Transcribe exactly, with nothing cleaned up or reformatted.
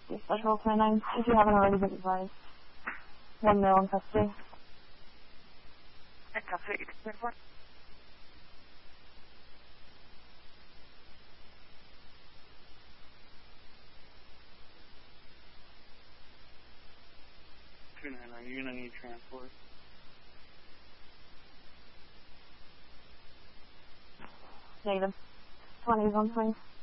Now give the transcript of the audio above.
The special twenty-nine, if you haven't already been advised. One male in custody. In custody, you can for? two ninety-nine, you're going to need transport. Negative. twenty is on swing.